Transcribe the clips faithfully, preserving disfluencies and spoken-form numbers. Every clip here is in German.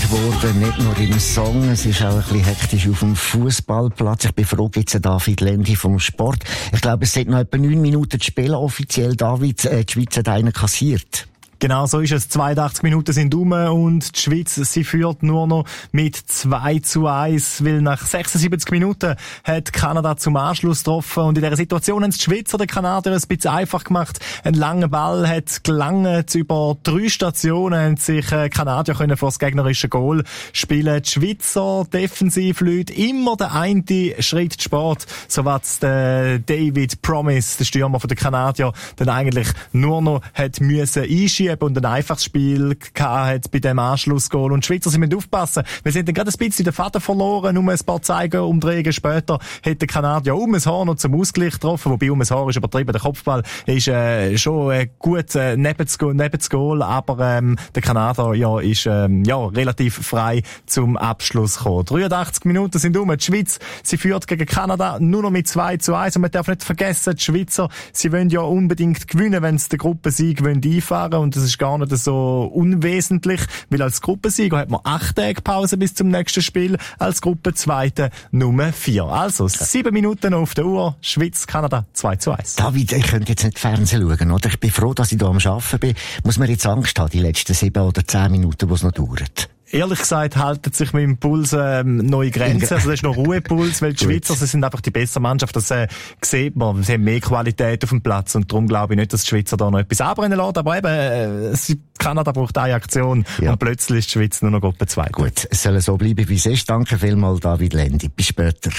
geworden, nicht nur im Song, es ist auch ein bisschen hektisch auf dem Fußballplatz. Ich bin froh, gibt's einen David Lendi vom Sport. Ich glaube, es sind noch etwa neun Minuten zu spielen, offiziell. David, äh, die Schweiz hat einen kassiert. Genau, so ist es. zweiundachtzig Minuten sind um und die Schweiz, sie führt nur noch mit zwei zu eins, weil nach sechsundsiebzig Minuten hat Kanada zum Anschluss getroffen und in dieser Situation haben die Schweizer den Kanadier ein bisschen einfach gemacht. Ein langer Ball hat gelangt. Über drei Stationen haben sich Kanadier können vor das gegnerische Goal spielen. Die Schweizer Defensivleute immer der eine Schritt zu spät. So was der David Promise, der Stürmer der Kanadier, dann eigentlich nur noch hat müssen einschieben und ein einfaches Spiel gehabt bei dem Anschlussgoal. Und die Schweizer, sie müssen aufpassen. Wir sind dann gerade ein bisschen den Faden verloren. Um ein paar Zeiger umdrehen später hat der Kanadier um ein Haar noch zum Ausgleich getroffen. Wobei um ein Haar ist übertrieben. Der Kopfball ist äh, schon äh, gut äh, neben das Goal, neben das Goal. Aber ähm, der Kanadier ja, ist ähm, ja, relativ frei zum Abschluss gekommen. dreiundachtzig Minuten sind um. Die Schweiz, sie führt gegen Kanada nur noch mit zwei zu eins. Und man darf nicht vergessen, die Schweizer, sie wollen ja unbedingt gewinnen, wenn sie den Gruppensieg einfahren wollen. Und das ist gar nicht so unwesentlich, weil als Gruppensieger hat man acht Tage Pause bis zum nächsten Spiel, als Gruppenzweite Nummer vier. Also, sieben Minuten auf der Uhr, Schweiz, Kanada, zwei zu eins. David, ich könnte jetzt nicht Fernsehen schauen, oder? Ich bin froh, dass ich hier am Arbeiten bin. Muss man jetzt Angst haben, die letzten sieben oder zehn Minuten, die es noch dauert? Ehrlich gesagt halten sich mit dem Puls ähm, neue Grenzen. Also das ist noch Ruhepuls, weil die Schweizer, sie sind einfach die bessere Mannschaft. Das äh, sieht man. Sie haben mehr Qualität auf dem Platz und darum glaube ich nicht, dass die Schweizer da noch etwas anbrennen lassen. Aber eben, äh, Kanada braucht eine Aktion ja. Und plötzlich ist die Schweiz nur noch Gruppe zwei. Gut, es soll so bleiben, wie es ist. Danke vielmals, David Lendi. Bis später.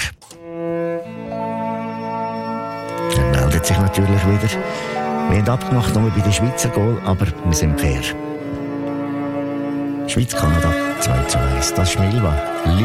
Er meldet sich natürlich wieder. Wir haben abgemacht nur bei den Schweizer Goal, aber wir sind fair. Schweiz, Kanada, zwei zu eins. Das ist Milwa.